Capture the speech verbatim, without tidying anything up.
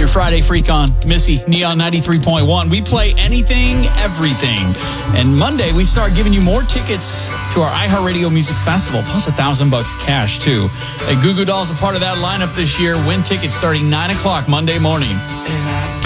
your Friday freak on. Missy, Neon ninety-three point one. We play anything, everything. And Monday, we start giving you more tickets to our iHeartRadio Music Festival, plus a thousand bucks cash, too. Hey, Goo Goo Dolls a part of that lineup this year. Win tickets starting nine o'clock Monday morning.